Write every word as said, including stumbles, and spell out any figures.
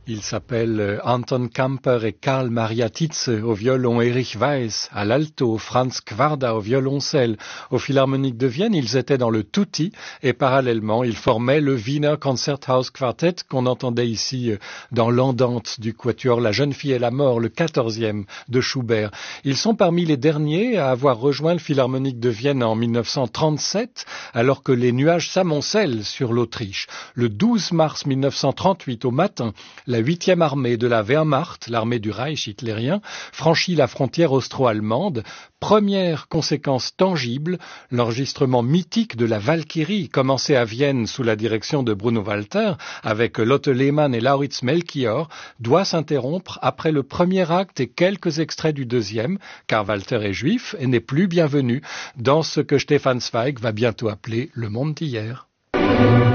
Ils s'appellent Anton Kamper et Karl Maria Tietze au violon, Erich Weiss à l'alto, Franz Kwarda au violoncelle. Au Philharmonique de Vienne, ils étaient dans le tutti et parallèlement, ils formaient le Wiener Concerthaus Quartet qu'on entendait ici dans l'Andante du quatuor La Jeune Fille et la Mort, le quatorzième de Schubert. Ils sont parmi les derniers à avoir rejoint le Philharmonique de Vienne en mille neuf cent trente-sept, alors que les nuages s'amoncellent sur l'Autriche. Le douze mars mille neuf cent trente-huit au matin, la huitième armée de la Wehrmacht, l'armée du Reich hitlérien, franchit la frontière austro-allemande. Première conséquence tangible, l'enregistrement mythique de la Valkyrie, commencé à Vienne sous la direction de Bruno Walter, avec Lotte Lehmann et Lauritz Melchior, doit s'interrompre après le premier acte et quelques extraits du deuxième, car Walter est juif et n'est plus bienvenu dans ce que Stefan Zweig va bientôt appeler le monde d'hier.